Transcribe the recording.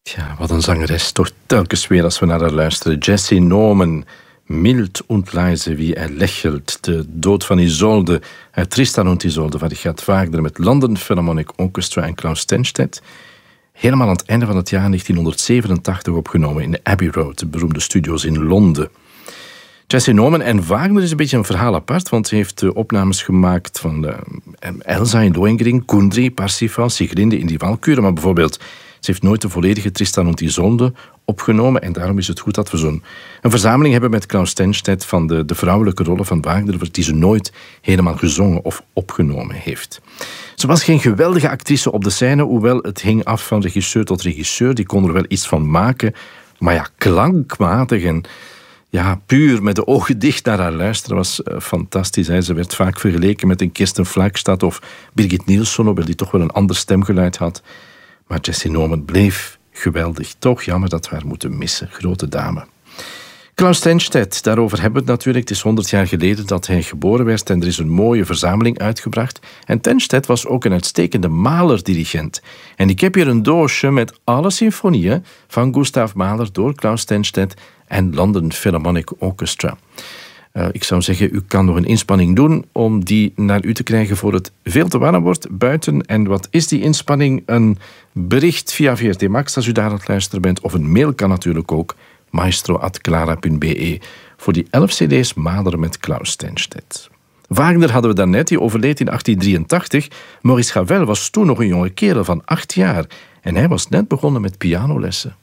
Ja, wat een zangeres. Toch telkens weer als we naar haar luisteren. Jessie Norman, mild und leise wie er lächelt. De dood van Isolde uit Tristan und Isolde van Richard Wagner met London Philharmonic Orchestra en Klaus Tennstedt. Helemaal aan het einde van het jaar 1987 opgenomen in Abbey Road, de beroemde studio's in Londen. Jessie Norman en Wagner is een beetje een verhaal apart, want ze heeft opnames gemaakt van Elsa in Lohengrin, Kundry, Parsifal, Sigrinde in die Walküre, maar bijvoorbeeld ze heeft nooit de volledige Tristan und Isolde opgenomen en daarom is het goed dat we zo'n verzameling hebben met Klaus Tennstedt van de vrouwelijke rollen van Wagner die ze nooit helemaal gezongen of opgenomen heeft. Ze was geen geweldige actrice op de scène, hoewel het hing af van regisseur tot regisseur. Die kon er wel iets van maken, maar ja, klankmatig en ja, puur met de ogen dicht naar haar luisteren was fantastisch. Hè. Ze werd vaak vergeleken met een Kirsten Flagstad of Birgit Nilsson, hoewel die toch wel een ander stemgeluid had. Maar Jessie Norman bleef geweldig. Toch jammer dat we haar moeten missen. Grote dame. Klaus Tennstedt, daarover hebben we het natuurlijk. Het is 100 jaar geleden dat hij geboren werd en er is een mooie verzameling uitgebracht. En Tennstedt was ook een uitstekende Mahler-dirigent. En ik heb hier een doosje met alle symfonieën van Gustav Mahler door Klaus Tennstedt en London Philharmonic Orchestra. Ik zou zeggen, u kan nog een inspanning doen om die naar u te krijgen voor het veel te warm wordt buiten. En wat is die inspanning? Een bericht via VRT Max als u daar aan het luisteren bent. Of een mail kan natuurlijk ook, maestro@clara.be, voor die 11 cd's Mahler met Klaus Tennstedt. Wagner hadden we daarnet, die overleed in 1883. Maurice Ravel was toen nog een jonge kerel van 8 jaar. En hij was net begonnen met pianolessen.